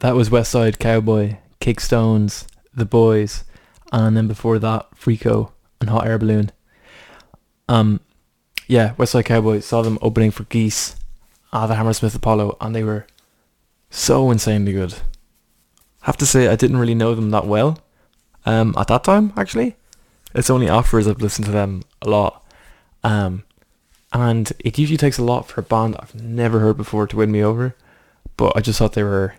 That was West Side Cowboy, Kickstones, The Boys, and then before that, Freako and Hot Air Balloon. Um, yeah, West Side Cowboy, saw them opening for Geese at the Hammersmith Apollo, and they were so insanely good. Have to say, I didn't really know them that well. At that time, actually, it's only afterwards I've listened to them a lot. Um, and it usually takes a lot for a band I've never heard before to win me over. But I just thought they were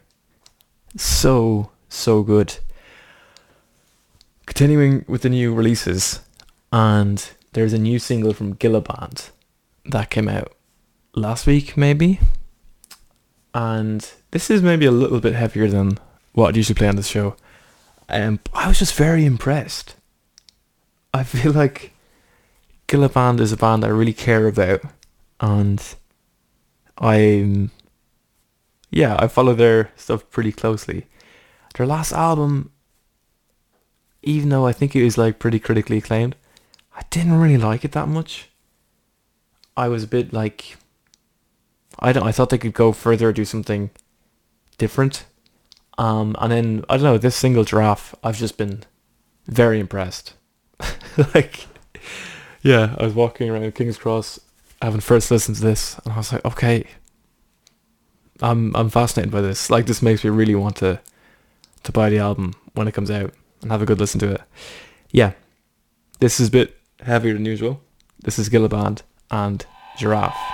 so good. Continuing with the new releases, and there's a new single from Gillaband that came out last week, maybe. And this is maybe a little bit heavier than what I'd usually play on this show. I was just very impressed. I feel like Gillaband is a band I really care about, and I follow their stuff pretty closely. Their last album, even though I think it was like pretty critically acclaimed, I didn't really like it that much. I was a bit like, I thought they could go further, do something different. And then I don't know, this single Giraffe, I've just been very impressed. Like, yeah, I was walking around King's Cross having first listen to this, and I was like, okay, I'm fascinated by this. Like, this makes me really want to buy the album when it comes out and have a good listen to it. Yeah, this is a bit heavier than usual. This is Gillaband and Giraffe.